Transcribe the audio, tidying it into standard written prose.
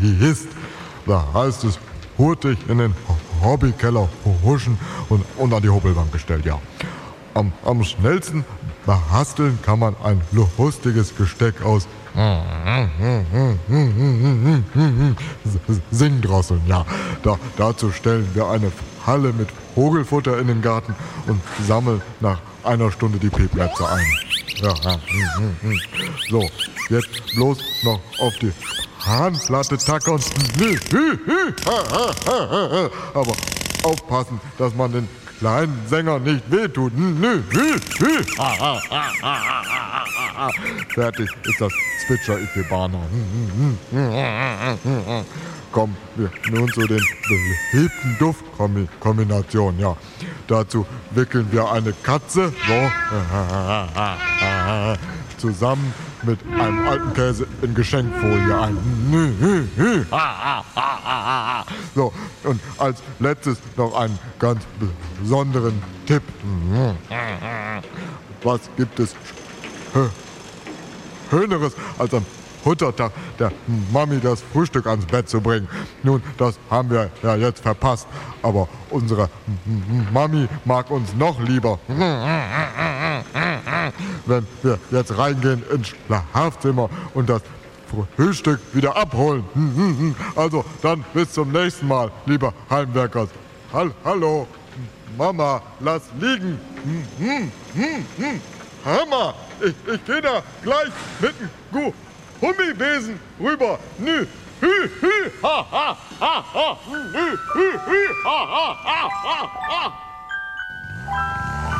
ist. Da heißt es, hurtig in den Hobbykeller huschen und an die Hobelbank gestellt, ja. Am schnellsten basteln kann man ein lustiges Gesteck aus Singdrosseln, ja. Dazu stellen wir eine Halle mit Vogelfutter in den Garten und sammeln nach einer Stunde die Pieplätze ein. Ja. So, jetzt bloß noch auf die Hahnplatte tackern. Aber aufpassen, dass man den kleinen Sänger nicht wehtut. Fertig ist das Zwitscher-Ikebana. Kommen wir nun zu den beliebten Duftkombinationen. Ja, dazu wickeln wir eine Katze so, zusammen mit einem alten Käse in Geschenkfolie ein. So, und als letztes noch einen ganz besonderen Tipp. Was gibt es Schöneres als am Muttertag der Mami das Frühstück ans Bett zu bringen? Nun, das haben wir ja jetzt verpasst, aber unsere Mami mag uns noch lieber. Wenn wir jetzt reingehen ins Schlafzimmer und das Frühstück wieder abholen. Also dann bis zum nächsten Mal, lieber Heimwerkers. Hallo, Mama, lass liegen. Hammer, ich gehe da gleich mit dem Gummibesen rüber. Nü. Hü, hü, ha, ha, ha, ha. Hü, hü, hü, ha, ha, ha, ha.